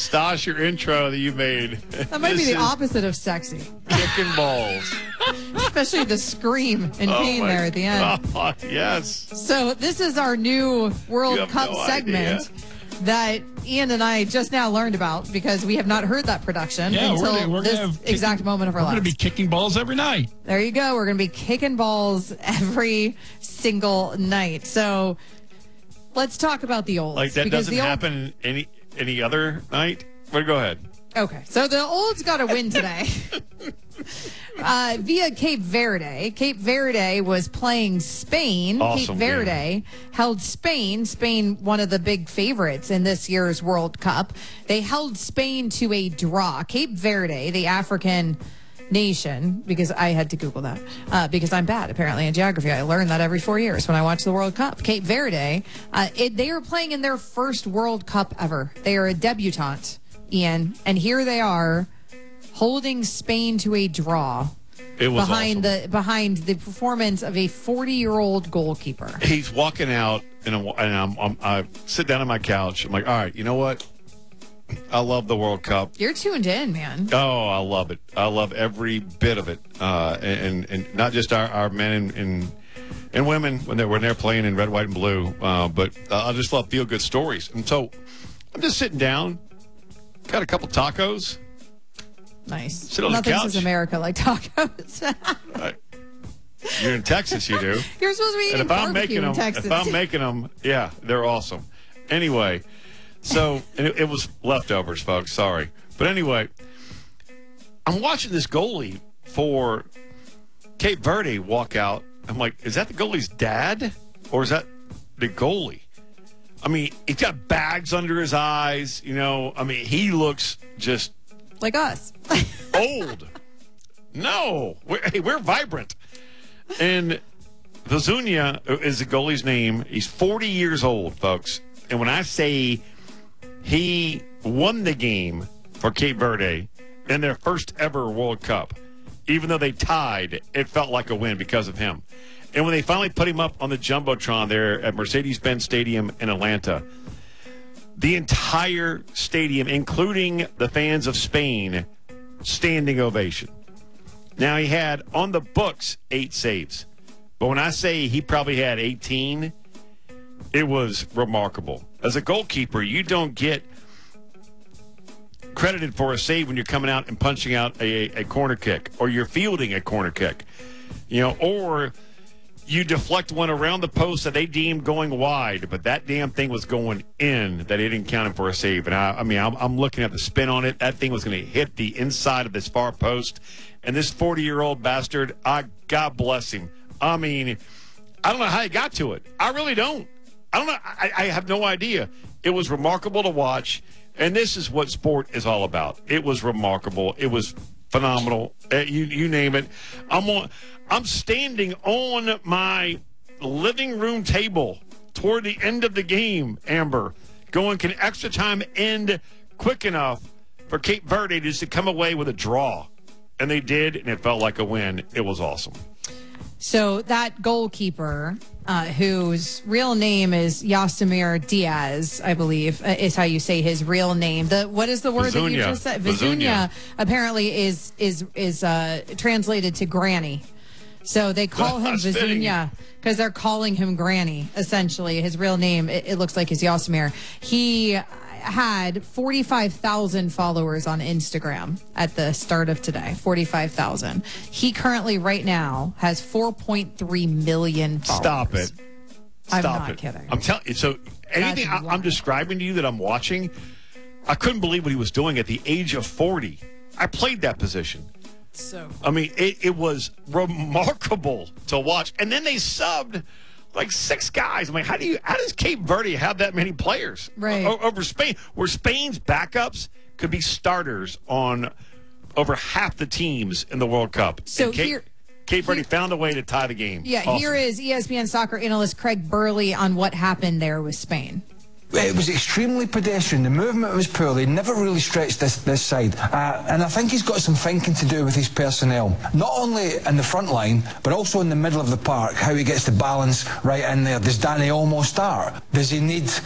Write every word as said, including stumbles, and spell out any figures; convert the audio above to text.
Stosh, your intro that you made. That might this be the opposite of sexy. Kicking balls. Especially the scream and Oh pain my there at the end. God, yes. So this is our new World You have Cup no segment idea. that Ian and I just now learned about because we have not heard that production Yeah, until we're gonna, we're this gonna have exact kicking, moment of our We're going lives. to be kicking balls every night. There you go. We're going to be kicking balls every single night. So let's talk about the olds. Like that because doesn't the happen any any other night? Well, go ahead. Okay, so the olds got a win today. Uh, via Cape Verde. Cape Verde was playing Spain. Awesome Cape Verde game. held Spain. Spain, one of the big favorites in this year's World Cup. They held Spain to a draw. Cape Verde, the African nation, because I had to Google that, uh, because I'm bad, apparently, in geography. I learn that every four years when I watch the World Cup. Cape Verde, uh, it, they are playing in their first World Cup ever. They are a debutante, Ian, and here they are holding Spain to a draw. It was behind awesome. the behind the performance of a forty-year-old goalkeeper. He's walking out, and, I'm, and I'm, I'm, I sit down on my couch. I'm like, all right, you know what? I love the World Cup. You're tuned in, man. Oh, I love it. I love every bit of it. Uh, and, and not just our, our men and, and and women when they're, when they're playing in red, white, and blue, uh, but uh, I just love feel-good stories. And so I'm just sitting down, got a couple tacos. Nice. Sit on the Nothing couch. says America like tacos. Uh, you're in Texas, you do. You're supposed to be eating And if I'm barbecue making in them, Texas. if I'm making them, yeah, they're awesome. Anyway, so and it, it was leftovers, folks. Sorry, but anyway, I'm watching this goalie for Cape Verde walk out. I'm like, is that the goalie's dad or is that the goalie? I mean, he's got bags under his eyes. You know, I mean, he looks just like us. old. No, we're, hey, we're vibrant. And Vizunia is the goalie's name. He's forty years old, folks. And when I say he won the game for Cape Verde in their first ever World Cup, even though they tied, it felt like a win because of him. And when they finally put him up on the Jumbotron there at Mercedes-Benz Stadium in Atlanta, the entire stadium, including the fans of Spain, standing ovation. Now, he had on the books eight saves. But when I say he probably had eighteen, it was remarkable. As a goalkeeper, you don't get credited for a save when you're coming out and punching out a, a corner kick, or you're fielding a corner kick, you know, or you deflect one around the post that they deemed going wide, but that damn thing was going in, that it didn't count it for a save. And I, I mean, I'm, I'm looking at the spin on it. That thing was going to hit the inside of this far post. And this forty-year-old bastard, I, God bless him. I mean, I don't know how he got to it. I really don't. I don't know. I, I have no idea. It was remarkable to watch. And this is what sport is all about. It was remarkable. It was phenomenal. Uh, you you name it. I'm on. I'm standing on my living room table toward the end of the game, Amber, going, can extra time end quick enough for Cape Verde just to come away with a draw? And they did, and it felt like a win. It was awesome. So that goalkeeper, uh, whose real name is Yasimir Diaz, I believe, uh, is how you say his real name. The what is the word that you Vizunia. just said? Vizunia. Apparently is is is uh, translated to granny. So they call him That's fitting. Vizunia because they're calling him Granny. Essentially, his real name it, it looks like is Yasimir. He had forty-five thousand followers on Instagram at the start of today. forty-five thousand. He currently, right now, has four point three million followers. Stop it. I'm Stop not it. kidding. I'm telling you. So anything I, I'm wild. describing to you that I'm watching, I couldn't believe what he was doing at the age of forty. I played that position. So I mean, it, it was remarkable to watch. And then they subbed like six guys. I'm like, how do you? How does Cape Verde have that many players Right. o- over Spain? Where Spain's backups could be starters on over half the teams in the World Cup. So And Cape, here- Cape Verde here- found a way to tie the game. yeah, Awesome. here is E S P N soccer analyst Craig Burley on what happened there with Spain. It was extremely pedestrian. The movement was poor. They never really stretched this, this side. Uh, and I think he's got some thinking to do with his personnel. Not only in the front line, but also in the middle of the park, how he gets the balance right in there. Does Danny Olmo start? Does he need